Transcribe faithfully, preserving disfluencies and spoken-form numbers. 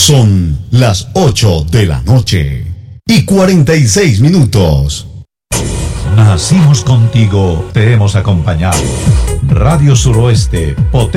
Son las ocho de la noche y cuarenta y seis minutos. Nacimos contigo, te hemos acompañado. Radio Suroeste, potente.